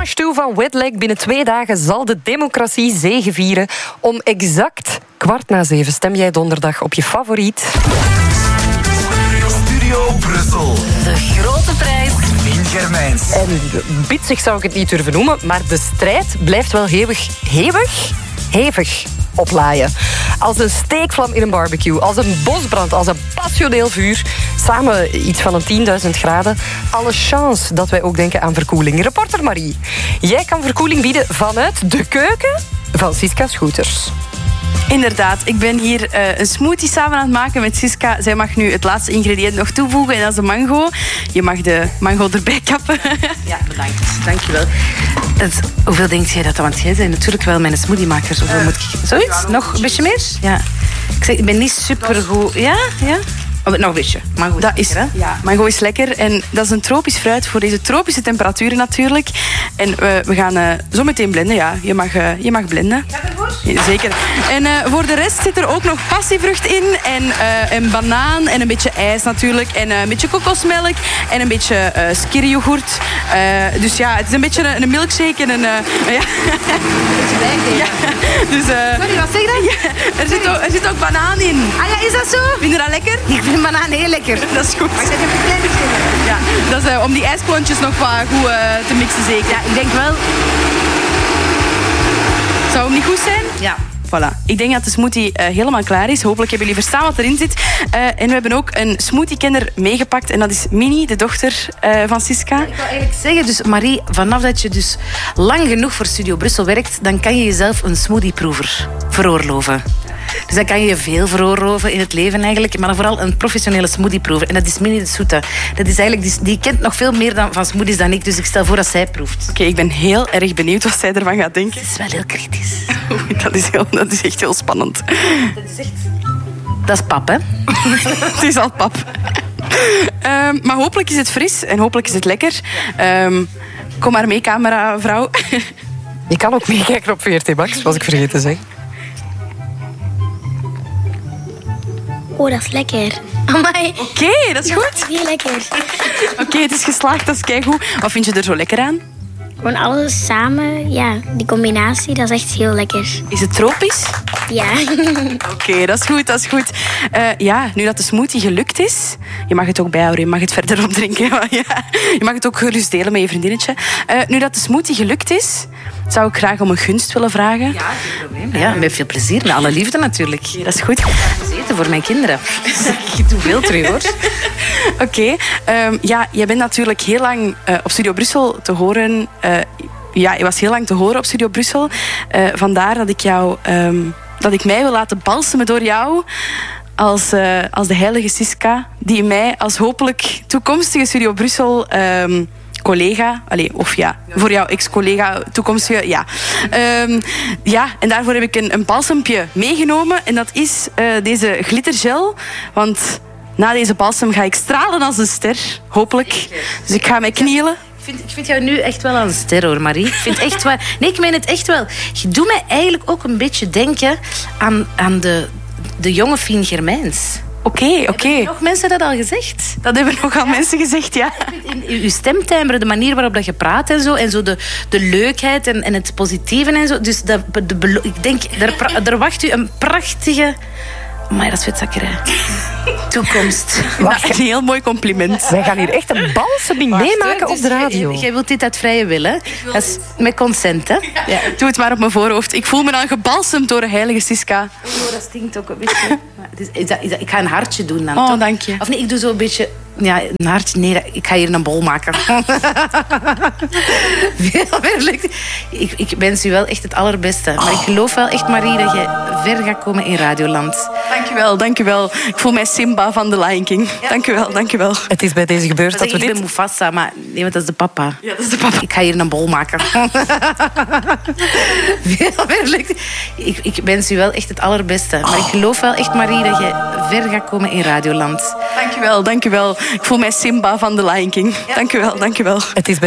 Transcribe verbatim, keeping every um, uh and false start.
Smash two van Wedleg. Binnen twee dagen zal de democratie zegevieren. Om exact kwart na zeven stem jij donderdag op je favoriet. Studio Brussel. De grote prijs. Fien Germijns. En bitsig zou ik het niet durven noemen, maar de strijd blijft wel hevig, hevig, hevig oplaaien. Als een steekvlam in een barbecue, als een bosbrand, als een passioneel vuur. Samen iets van een tienduizend graden. Alle chance dat wij ook denken aan verkoeling. Reporter Marie, jij kan verkoeling bieden vanuit de keuken van Siska Scooters. Inderdaad, ik ben hier uh, een smoothie samen aan het maken met Siska. Zij mag nu het laatste ingrediënt nog toevoegen en dat is de mango. Je mag de mango erbij kappen. Ja, bedankt. Dankjewel. Het, hoeveel denkt jij dat? Want jij bent natuurlijk wel mijn smoothiemaker. Hoeveel uh, moet ik... Zoiets? Ja, nog een beetje meer? Ja. Ik, zeg, ik ben niet supergoed. Ja? Ja? Oh, nog een beetje. Mango is dat lekker, is, ja, mango is lekker. En dat is een tropisch fruit voor deze tropische temperaturen natuurlijk. En uh, we gaan uh, zo meteen blenden. Ja, je mag, uh, je mag blenden. Ga ervoor? Ja, zeker. En uh, voor de rest zit er ook nog passievrucht in. En uh, een banaan en een beetje ijs natuurlijk. En uh, een beetje kokosmelk. En een beetje uh, skirryyoghurt. Uh, dus ja, het is een beetje een, een milkshake en een... Uh, ja. Ja. Dus, uh, Sorry, wat zeg je dan? Ja, er, zit ook, er zit ook banaan in. Ah ja, is dat zo? Vind je dat lekker? Ik vind banaan heel lekker. Dat is goed. Maar ik zet even een klein beetje in. Ja, dat is uh, om die ijsklontjes nog wat goed uh, te mixen zeker. Ja, ik denk wel... Zou hem niet goed zijn? Ja. Voilà. Ik denk dat de smoothie uh, helemaal klaar is. Hopelijk hebben jullie verstaan wat erin zit. Uh, en we hebben ook een smoothie-kenner meegepakt. En dat is Minnie, de dochter uh, van Siska. Ik wil eigenlijk zeggen, dus Marie, vanaf dat je dus lang genoeg voor Studio Brussel werkt, dan kan je jezelf een smoothieproever veroorloven. Dus dan kan je je veel veroorloven in het leven eigenlijk, maar dan vooral een professionele smoothieproever. En dat is Minnie de Soete. Dat is eigenlijk, die, die kent nog veel meer dan, van smoothies dan ik, dus ik stel voor dat zij proeft. Oké, okay, ik ben heel erg benieuwd wat zij ervan gaat denken. Het is wel heel kritisch. dat, is heel, dat is echt heel spannend. Dat is echt... Dat is pap, hè? Het is al pap. um, maar hopelijk is het fris en hopelijk is het lekker. Um, kom maar mee, cameravrouw. Je kan ook meekijken op V R T Max, was ik vergeten te zeggen. Oh, dat is lekker. Amai. Oké, okay, dat is goed. Ja, heel lekker. Oké, okay, het is geslaagd, dat is keigoed. Wat vind je er zo lekker aan? Gewoon alles samen, ja, die combinatie, dat is echt heel lekker. Is het tropisch? Ja. Oké, okay, dat is goed, dat is goed. Uh, ja, nu dat de smoothie gelukt is... Je mag het ook bijhouden, je mag het verder opdrinken. Maar ja, je mag het ook gerust delen met je vriendinnetje. Uh, nu dat de smoothie gelukt is, zou ik graag om een gunst willen vragen. Ja, geen probleem. Ja, met veel plezier, met alle liefde natuurlijk. Okay, dat is goed. Eten voor mijn kinderen. Ik doe veel terug, hoor. Oké. Okay. Um, ja, jij bent natuurlijk heel lang uh, op Studio Brussel te horen... Uh, ja, je was heel lang te horen op Studio Brussel. Uh, vandaar dat ik jou... Um, dat ik mij wil laten balsemen door jou... Als, uh, als de heilige Siska... die mij als hopelijk toekomstige Studio Brussel... Um, collega, allez, of ja, voor jouw ex-collega, toekomstige, ja. Um, ja, en daarvoor heb ik een, een balsempje meegenomen. En dat is uh, deze glittergel. Want na deze balsem ga ik stralen als een ster, hopelijk. Dus ik ga mij knielen. Ik vind, ik vind jou nu echt wel een ster, hoor, Marie. Ik vind echt wel... Nee, ik meen het echt wel. Je doet mij eigenlijk ook een beetje denken aan, aan de, de jonge Fien Germijns. Oké, okay, oké. Okay. Hebben nog mensen dat al gezegd? Dat hebben nogal ja. mensen gezegd, ja. In uw stemtimbre, de manier waarop dat je praat en zo, en zo de, de leukheid en, en het positieve en zo. Dus dat, de, ik denk, daar, daar wacht u een prachtige... Maar dat is vetzakkerij. Toekomst. Wacht, nou, een heel mooi compliment. Wij gaan hier echt een balseming meemaken op de radio. Jij wilt dit uit vrije wil, hè? Dat is met consent, hè? Ja. Ja. Doe het maar op mijn voorhoofd. Ik voel me dan gebalsemd door de heilige Siska. Oh, dat stinkt ook een beetje. Is, is dat, is dat, ik ga een hartje doen dan. Oh, toch? dank je. Of nee, ik doe zo een beetje... Ja, een hartje. Nee, ik ga hier een bol maken. ik, ik wens u wel echt het allerbeste. Maar ik geloof wel echt, Marie, dat je ver gaat komen in Radioland. Dankjewel, dankjewel. Ik voel mij Simba van The Lion King. Ja. Dankjewel, dankjewel. Het is bij deze gebeurd dat, dat we ik dit... Ik ben Mufasa, maar nee, want dat is de papa. Ja, dat is de papa. Ik ga hier een bol maken. ik, ik wens u wel echt het allerbeste. Maar ik geloof wel echt, Marie, dat je ver gaat komen in Radioland. Dankjewel, dankjewel. Ik voel mij Simba van The Lion King. Ja. Dankjewel, dankjewel. Het is bij